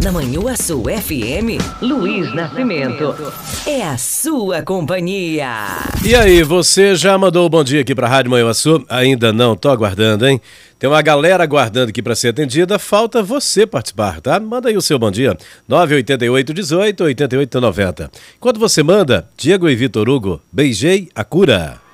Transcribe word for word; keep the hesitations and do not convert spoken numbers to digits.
Na Manhuaçu F M, Luiz Nascimento. É a sua companhia. E aí, você já mandou o bom dia aqui pra Rádio Manhuaçu? Ainda não, tô aguardando, hein? Tem uma galera aguardando aqui para ser atendida, falta você participar, tá? Manda aí o seu bom dia, nove oito oito, dezoito, oitenta e oito, noventa. Enquanto você manda, Diego e Vitor Hugo, beijei a cura.